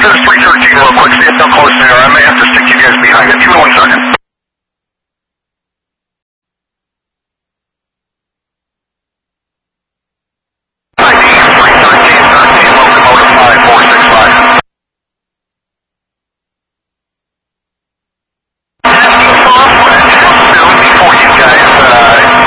to 313 real quick, see if they'll close there. I may have to stick you guys